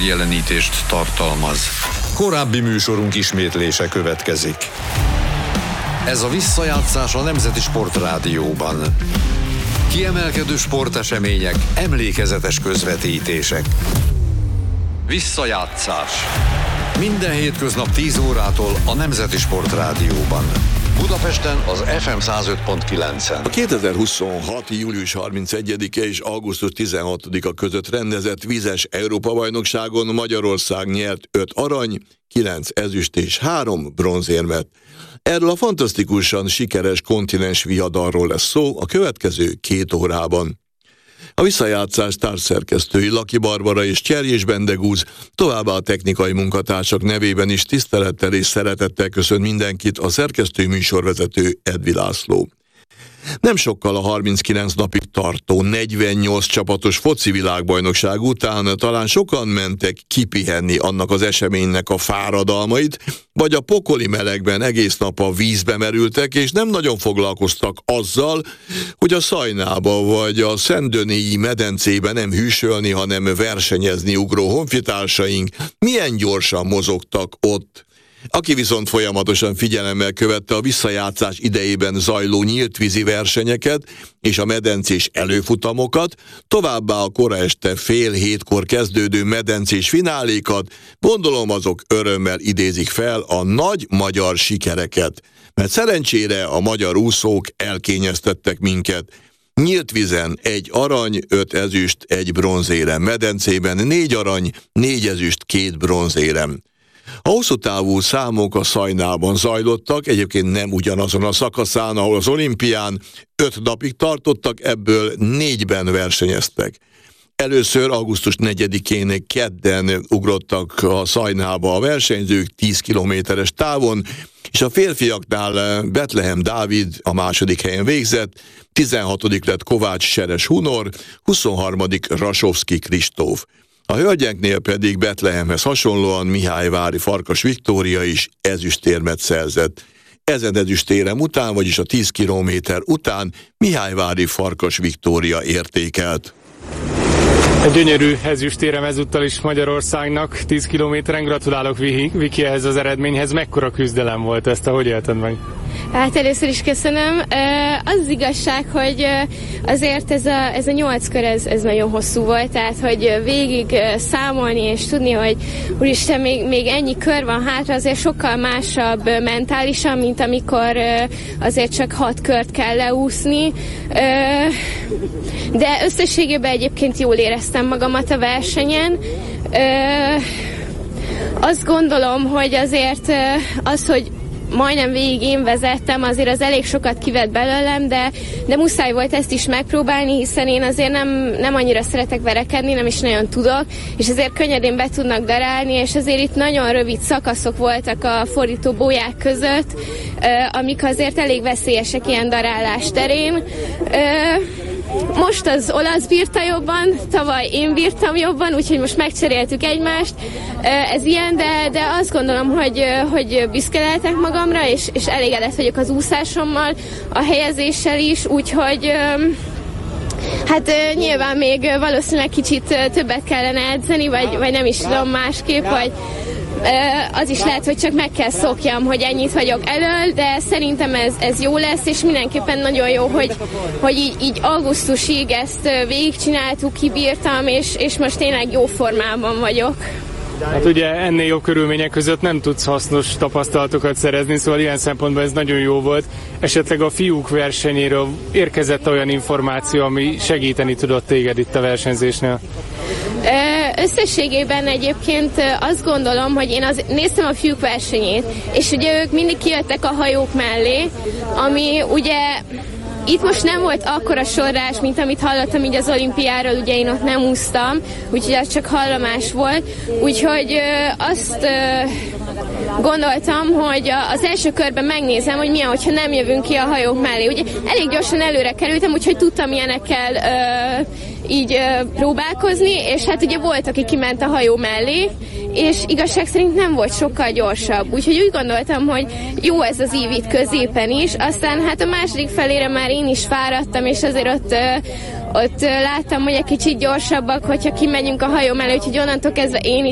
megjelenítést tartalmaz. Korábbi műsorunk ismétlése következik. Ez a visszajátszás a Nemzeti Sportrádióban. Kiemelkedő sportesemények, emlékezetes közvetítések. Visszajátszás. Minden hétköznap 10 órától a Nemzeti Sportrádióban. Budapesten az FM 105.9-en. A 2026. július 31-e és augusztus 16-a között rendezett vízes Európa-bajnokságon Magyarország nyert 5 arany, 9 ezüst és 3 bronzérmet. Erről a fantasztikusan sikeres kontinens viadalról lesz szó a következő 2 órában. A visszajátszás társszerkesztői Laki Barbara és Cserjés Bendegúz, továbbá a technikai munkatársak nevében is tisztelettel és szeretettel köszön mindenkit a szerkesztő műsorvezető Edvi László. Nem sokkal a 39 napig tartó 48 csapatos foci világbajnokság után talán sokan mentek kipihenni annak az eseménynek a fáradalmait, vagy a pokoli melegben egész nap a vízbe merültek, és nem nagyon foglalkoztak azzal, hogy a Szajnába vagy a Szentdönélyi medencében nem hűsölni, hanem versenyezni ugró honfitársaink milyen gyorsan mozogtak ott. Aki viszont folyamatosan figyelemmel követte a visszajátszás idejében zajló nyíltvízi versenyeket és a medencés előfutamokat, továbbá a kora este 6:30 kezdődő medencés finálékat, gondolom azok örömmel idézik fel a nagy magyar sikereket, mert szerencsére a magyar úszók elkényeztettek minket. Nyílt vízen 1 arany, 5 ezüst, 1 bronzérem, medencében 4 arany, 4 ezüst, 2 bronzérem. A hosszú távú számok a Szajnában zajlottak, egyébként nem ugyanazon a szakaszán, ahol az olimpián 5 napig tartottak, ebből 4-ben versenyeztek. Először augusztus 4-én kedden ugrottak a Szajnába a versenyzők 10 kilométeres távon, és a férfiaknál Betlehem Dávid a második helyen végzett, 16. lett Kovács Seres Hunor, 23. Rasovszky Kristóf. A hölgyeknél pedig Betlehemhez hasonlóan Mihályvári Farkas Viktória is ezüstérmet szerzett. Ezen ezüstérem után, vagyis a 10 kilométer után Mihályvári Farkas Viktória értékelt. Egy gyönyörű ezüstérem ezúttal is Magyarországnak, 10 kilométeren. Gratulálok, Viki, ehhez az eredményhez. Mekkora küzdelem volt ezt, ahogy élted meg? Hát először is köszönöm. Az igazság, hogy azért ez a 8 kör, ez nagyon hosszú volt, tehát hogy végig számolni és tudni, hogy úristen, még ennyi kör van hátra, azért sokkal másabb mentálisan, mint amikor azért csak 6 kört kell leúszni. De összességében egyébként jól éreztem magamat a versenyen. Azt gondolom, hogy azért az, hogy majdnem végig én vezettem, azért az elég sokat kivett belőlem, de muszáj volt ezt is megpróbálni, hiszen én azért nem annyira szeretek verekedni, nem is nagyon tudok, és azért könnyedén be tudnak darálni, és azért itt nagyon rövid szakaszok voltak a fordító bóják között, amik azért elég veszélyesek ilyen darálás terén. Most az olasz bírta jobban, tavaly én bírtam jobban, úgyhogy most megcseréltük egymást. Ez ilyen, de azt gondolom, hogy büszke lehetek magamra, és elégedett vagyok az úszásommal, a helyezéssel is, úgyhogy hát nyilván még valószínűleg kicsit többet kellene edzeni, vagy nem is tudom másképp, vagy az is lehet, hogy csak meg kell szokjam, hogy ennyit vagyok elől, de szerintem ez jó lesz, és mindenképpen nagyon jó, hogy így augusztusig ezt végigcsináltuk, kibírtam, és most tényleg jó formában vagyok. Hát ugye ennél jobb körülmények között nem tudsz hasznos tapasztalatokat szerezni, szóval ilyen szempontból ez nagyon jó volt. Esetleg a fiúk versenyéről érkezett olyan információ, ami segíteni tudott téged itt a versenyzésnél? Összességében egyébként azt gondolom, hogy én néztem a fiúk versenyét, és ugye ők mindig kijöttek a hajók mellé, ami ugye itt most nem volt akkora sorrás, mint amit hallottam így az olimpiáról, ugye én ott nem úsztam, úgyhogy az csak hallomás volt, úgyhogy azt gondoltam, hogy az első körben megnézem, hogy milyen, hogyha nem jövünk ki a hajók mellé. Ugye elég gyorsan előre kerültem, úgyhogy tudtam ilyenekkel így próbálkozni, és hát ugye volt, aki kiment a hajó mellé, és igazság szerint nem volt sokkal gyorsabb. Úgyhogy úgy gondoltam, hogy jó ez az ív itt középen is, aztán hát a második felére már én is fáradtam, és azért ott láttam, hogy egy kicsit gyorsabbak, hogyha kimegyünk a hajó mellé, úgyhogy onnantól kezdve én is